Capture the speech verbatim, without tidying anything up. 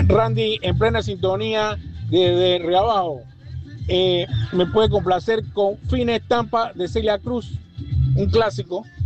Randy, en plena sintonía desde Reabajo. Eh, me puede complacer con Fina Estampa de Celia Cruz, un clásico.